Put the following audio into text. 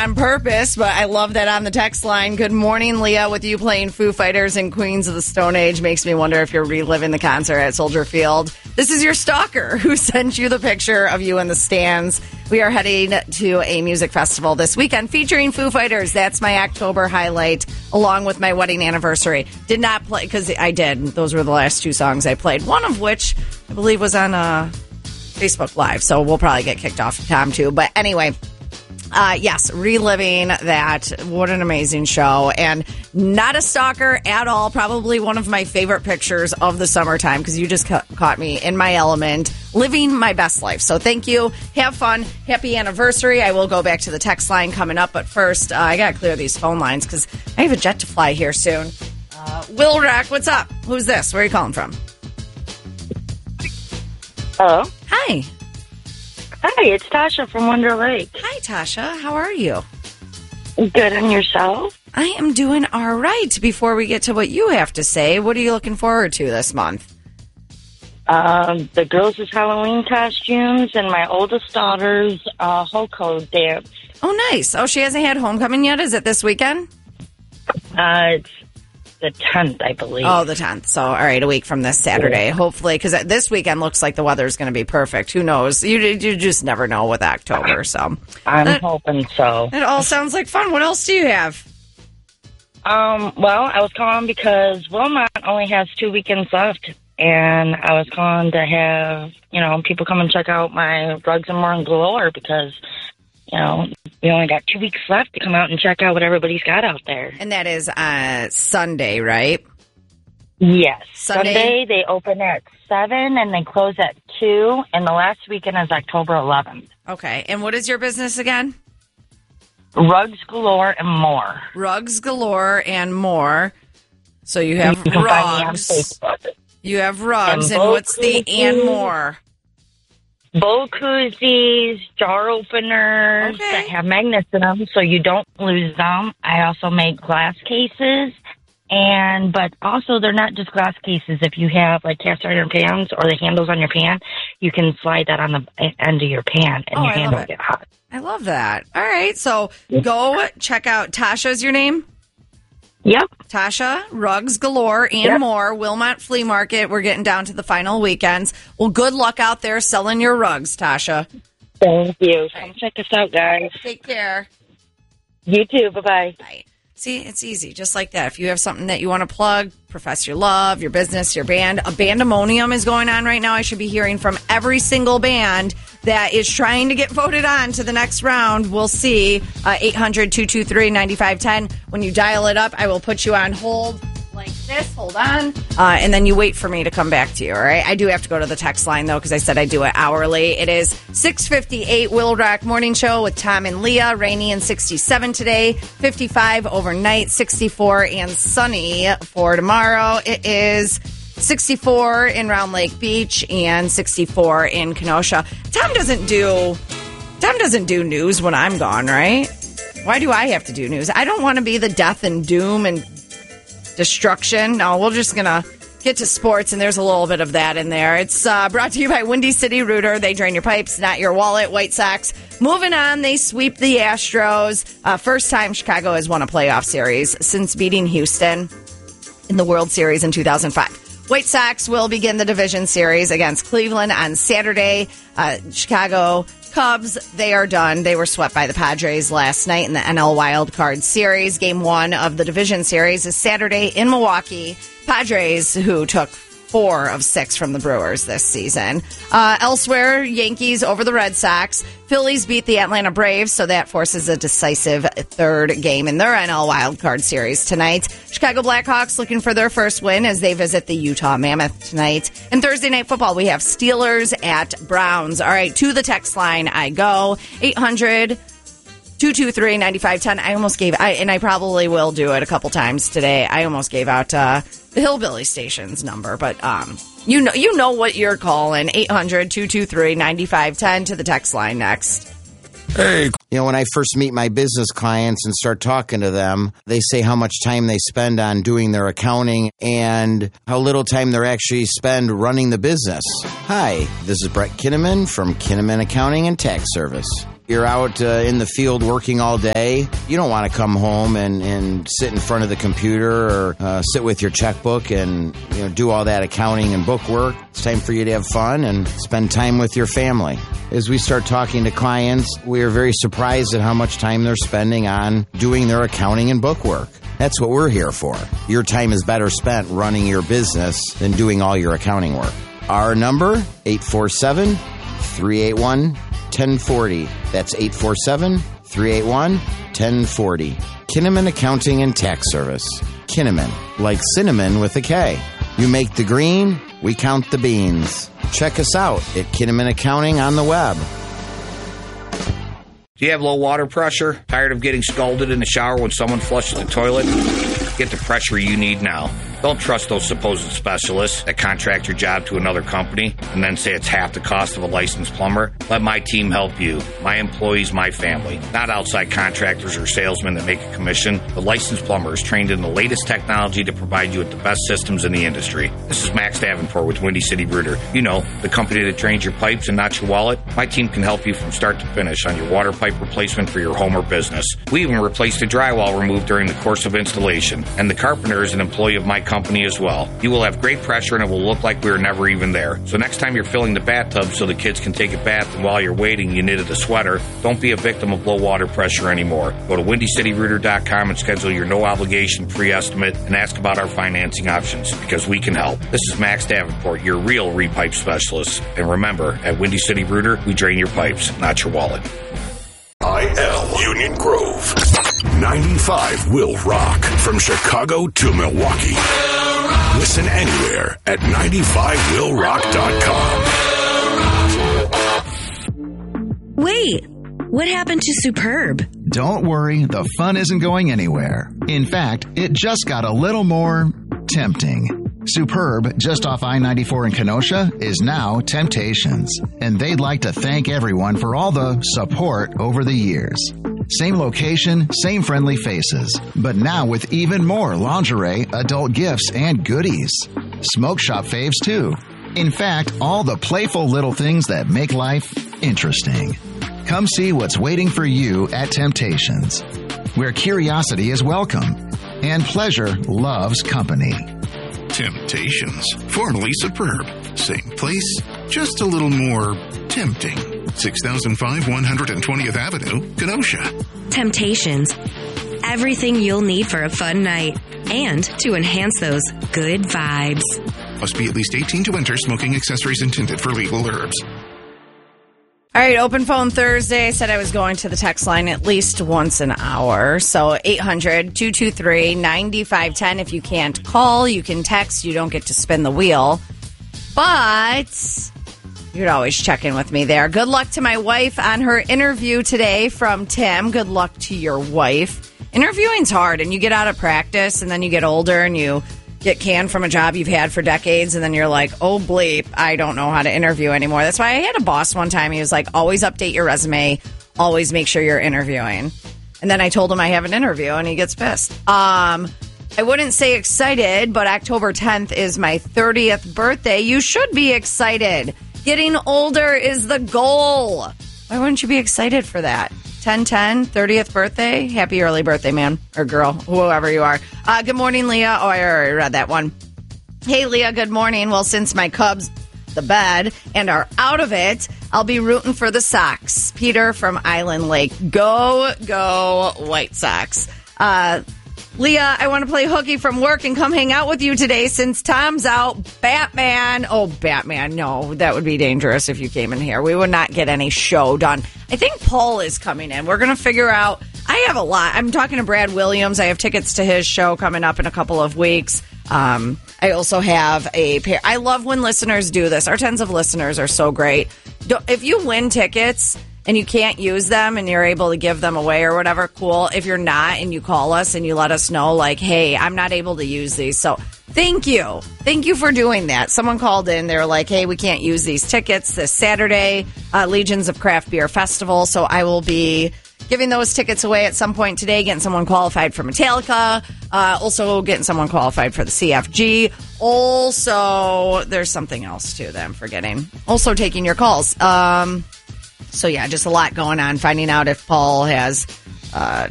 on purpose, but I love that on the text line. Good morning, Leah. With you playing Foo Fighters and Queens of the Stone Age makes me wonder if you're reliving the concert at Soldier Field. This is your stalker who sent you the picture of you in the stands. We are heading to a music festival this weekend featuring Foo Fighters. That's my October highlight, along with my wedding anniversary. Did not play, because I did. Those were the last two songs I played, one of which I believe was on Facebook Live, so we'll probably get kicked off of Tom, too. But anyway, yes, reliving that. What an amazing show. And not a stalker at all. Probably one of my favorite pictures of the summertime, because you just caught me in my element, living my best life. So thank you. Have fun. Happy anniversary. I will go back to the text line coming up. But first, I got to clear these phone lines because I have a jet to fly here soon. Will Rack, what's up? Who's this? Where are you calling from? Hello. Hi. Hi, it's Tasha from Wonder Lake. Hi, Tasha. How are you? Good, and yourself? I am doing all right. Before we get to what you have to say, what are you looking forward to this month? The girls' Halloween costumes and my oldest daughter's Ho-Ko dance. Oh, nice. Oh, she hasn't had homecoming yet? Is it this weekend? It's the 10th, I believe. Oh, the 10th. So, all right, a week from this Saturday, hopefully, because this weekend looks like the weather's going to be perfect. Who knows? You just never know with October. So I'm hoping so. It all sounds like fun. What else do you have? Well, I was calling because Wilmot only has 2 weekends left, and I was calling to have, people come and check out my Rugs and More Galore because, we only got 2 weeks left to come out and check out what everybody's got out there. And that is Sunday, right? Yes. Sunday they open at 7 and they close at 2, and the last weekend is October 11th. Okay. And what is your business again? Rugs Galore and More. Rugs Galore and More. So you have you can rugs. Find me on Facebook. You have rugs. And what's the and more? Bowl koozies, jar openers that have magnets in them so you don't lose them. I also make glass cases, but also they're not just glass cases. If you have like cast iron pans or the handles on your pan, you can slide that on the end of your pan and your hand will get hot. I love that. All right, so go check out Tasha's your name? Yep. Tasha, Rugs Galore and More, Wilmot Flea Market. We're getting down to the final weekends. Well, good luck out there selling your rugs, Tasha. Thank you. Come check us out, guys. Take care. You too. Bye-bye. Bye. See, it's easy, just like that. If you have something that you want to plug, profess your love, your business, your band. A Bandemonium is going on right now. I should be hearing from every single band that is trying to get voted on to the next round. We'll see. 800-223-9510. When you dial it up, I will put you on hold like this. Hold on. And then you wait for me to come back to you, all right? I do have to go to the text line, though, because I said I do it hourly. It is 6:58 Will Rock Morning Show with Tom and Leah. Rainy and 67 today, 55 overnight, 64 and sunny for tomorrow. It is 64 in Round Lake Beach and 64 in Kenosha. Tom doesn't do news when I'm gone, right? Why do I have to do news? I don't want to be the death and doom and destruction. No, we're just going to get to sports, and there's a little bit of that in there. It's brought to you by Windy City Rooter. They drain your pipes, not your wallet. White Sox moving on. They sweep the Astros. First time Chicago has won a playoff series since beating Houston in the World Series in 2005. White Sox will begin the division series against Cleveland on Saturday. Chicago Cubs, they are done. They were swept by the Padres last night in the NL Wild Card Series. Game 1 of the division series is Saturday in Milwaukee. Padres, who took 4 of 6 from the Brewers this season. Elsewhere, Yankees over the Red Sox. Phillies beat the Atlanta Braves, so that forces a decisive third game in their NL Wild Card Series tonight. Chicago Blackhawks looking for their first win as they visit the Utah Mammoth tonight. And Thursday Night Football, we have Steelers at Browns. All right, to the text line I go. 800-223-9510. I almost gave, and I probably will do it a couple times today. I almost gave out the Hillbilly Station's number, but you know what you're calling. 800-223-9510 to the text line next. Hey. When I first meet my business clients and start talking to them, they say how much time they spend on doing their accounting and how little time they actually spend running the business. Hi, this is Brett Kinnaman from Kinnaman Accounting and Tax Service. You're out in the field working all day. You don't want to come home and sit in front of the computer or sit with your checkbook and do all that accounting and book work. It's time for you to have fun and spend time with your family. As we start talking to clients, we are very surprised at how much time they're spending on doing their accounting and book work. That's what we're here for. Your time is better spent running your business than doing all your accounting work. Our number, 847-381-1040. That's 847-381-1040. Kinnaman Accounting and Tax Service. Kinnaman, like cinnamon with a K. You make the green, we count the beans. Check us out at Kinnaman Accounting on the web. Do you have low water pressure? Tired of getting scalded in the shower when someone flushes the toilet? Get the pressure you need now. Don't trust those supposed specialists that contract your job to another company and then say it's half the cost of a licensed plumber. Let my team help you. My employees, my family. Not outside contractors or salesmen that make a commission. The licensed plumber is trained in the latest technology to provide you with the best systems in the industry. This is Max Davenport with Windy City Rooter. You know, the company that drains your pipes and not your wallet. My team can help you from start to finish on your water pipe replacement for your home or business. We even replaced the drywall removed during the course of installation. And the carpenter is an employee of my company as well. You will have great pressure and it will look like we were never even there. So next time you're filling the bathtub so the kids can take a bath and while you're waiting you knitted a sweater, don't be a victim of low water pressure anymore. Go to WindyCityRooter.com and schedule your no obligation pre-estimate and ask about our financing options because we can help. This is Max Davenport, your real repipe specialist. And remember, at Windy City Rooter, we drain your pipes, not your wallet. IL Union Grove. 95 will rock from Chicago to Milwaukee. Listen anywhere at 95willrock.com. Wait, what happened to Superb? Don't worry, the fun isn't going anywhere. In fact, it just got a little more tempting. Superb, just off I-94 in Kenosha, is now Temptations. And they'd like to thank everyone for all the support over the years. Same location, same friendly faces, but now with even more lingerie, adult gifts, and goodies. Smoke shop faves, too. In fact, all the playful little things that make life interesting. Come see what's waiting for you at Temptations, where curiosity is welcome and pleasure loves company. Temptations, formerly Superb. Same place, just a little more tempting. 6005 120th Avenue, Kenosha. Temptations. Everything you'll need for a fun night and to enhance those good vibes. Must be at least 18 to enter. Smoking accessories intended for legal herbs. All right, Open Phone Thursday. I said I was going to the text line at least once an hour. So 800-223-9510. If you can't call, you can text. You don't get to spin the wheel. But you'd always check in with me there. Good luck to my wife on her interview today from Tim. Good luck to your wife. Interviewing's hard, and you get out of practice, and then you get older, and you get canned from a job you've had for decades, and then you're like, oh, bleep, I don't know how to interview anymore. That's why I had a boss one time. He was like, always update your resume. Always make sure you're interviewing. And then I told him I have an interview, and he gets pissed. I wouldn't say excited, but October 10th is my 30th birthday. You should be excited. Getting older is the goal. Why wouldn't you be excited for that? 10-10, 30th birthday. Happy early birthday, man or girl, whoever you are. Good morning, Leah. Oh, I already read that one. Hey, Leah, good morning. Well, since my Cubs the bed and are out of it, I'll be rooting for the Sox. Peter from Island Lake. Go White Sox. Leah, I want to play hooky from work and come hang out with you today since Tom's out. Batman. Oh, Batman. No, that would be dangerous if you came in here. We would not get any show done. I think Paul is coming in. We're going to figure out. I have a lot. I'm talking to Brad Williams. I have tickets to his show coming up in a couple of weeks. I also have a pair. I love when listeners do this. Our tens of listeners are so great. If you win tickets and you can't use them and you're able to give them away or whatever, cool. If you're not and you call us and you let us know, like, hey, I'm not able to use these. So thank you. Thank you for doing that. Someone called in. They were like, hey, we can't use these tickets this Saturday, Legions of Craft Beer Festival. So I will be giving those tickets away at some point today, getting someone qualified for Metallica, also getting someone qualified for the CFG. Also, there's something else, too, that I'm forgetting. Also taking your calls. So, yeah, just a lot going on. Finding out if Paul has